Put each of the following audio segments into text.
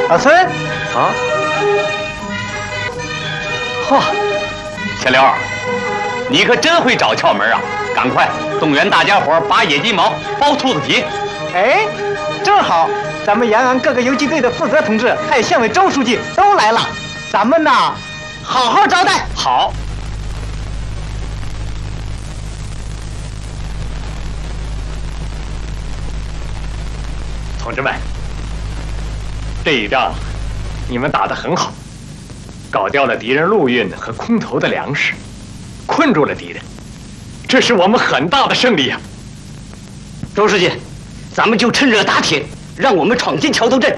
老孙啊！嚯，小刘，你可真会找窍门啊！赶快动员大家伙拔野鸡毛、剥兔子皮。 哎，正好咱们延安各个游击队的负责同志，还有县委周书记都来了，咱们呐，好好招待。 好。同志们，这一仗你们打得很好，搞掉了敌人陆运和空投的粮食，困住了敌人，这是我们很大的胜利呀！ 周书记，咱们就趁热打铁，让我们闯进桥头镇。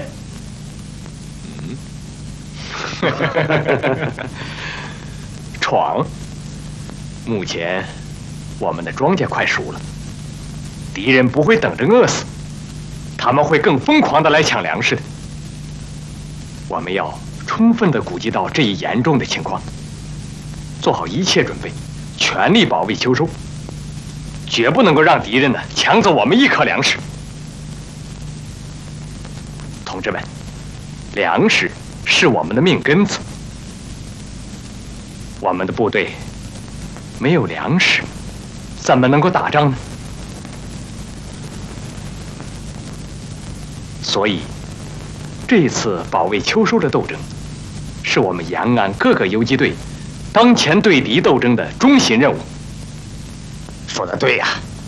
闯。目前我们的庄稼快熟了，敌人不会等着饿死，他们会更疯狂地来抢粮食的。我们要充分地估计到这一严重的情况，做好一切准备，全力保卫秋收，绝不能够让敌人呢抢走我们一颗粮食。同志们，粮食是我们的命根子，我们的部队没有粮食，怎么能够打仗呢？所以，这次保卫秋收的斗争，是我们延安各个游击队当前对敌斗争的中心任务。 说得对呀，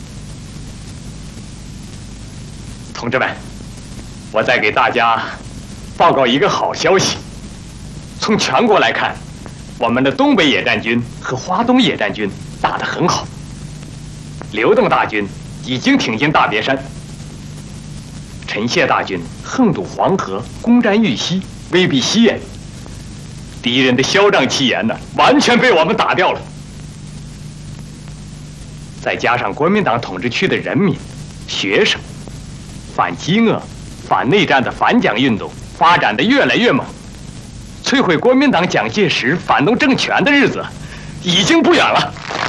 同志们，我再给大家报告一个好消息。从全国来看，我们的东北野战军和华东野战军打得很好。刘邓大军已经挺进大别山，陈谢大军横渡黄河，攻占玉溪，威逼西延。敌人的嚣张气焰呢，完全被我们打掉了。再加上国民党统治区的人民、学生反饥饿、反内战的反蒋运动发展的越来越猛，摧毁国民党蒋介石反动政权的日子已经不远了。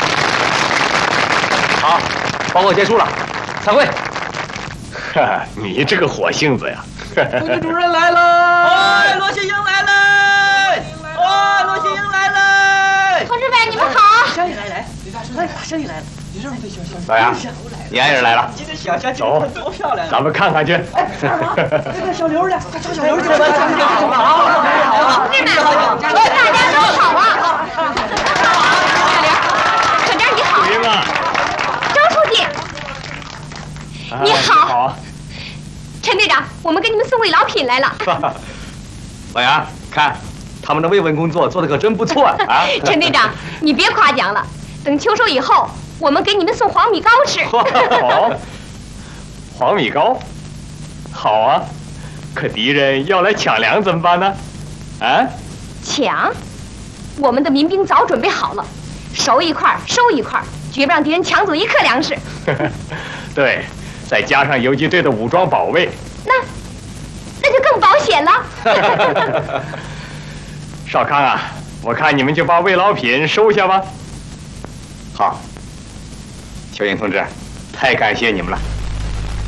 好，报告结束了，散会。哈，你这个火性子呀！ 副局主任来了！哎，罗新英来了！哎，罗新英来了！ 同志们，你们好！ 小李来，哎，小李来了。你这对老杨，你爱人来了， 今天小小姐走， 多漂亮！ 咱们看看去。 哎，这个小刘呢？快找小刘去吧！好， 同志们，大家都好啊！小刘，小张你好。 行啊。 周书记，你好。 好。 陈队长，我们给你们送慰劳品来了。 老杨，看他们的慰问工作做得可真不错啊！ 陈队长，你别夸奖了，等秋收以后，我们给你们送黄米糕吃。 好，黄米糕，好啊！可敌人要来抢粮怎么办呢？啊？ 抢？我们的民兵早准备好了，收一块收一块，绝不让敌人抢走一克粮食。 对，再加上游击队的武装保卫， 那就更保险了。 少康啊，我看你们就把慰劳品收下吧。好，邱营同志，太感谢你们了。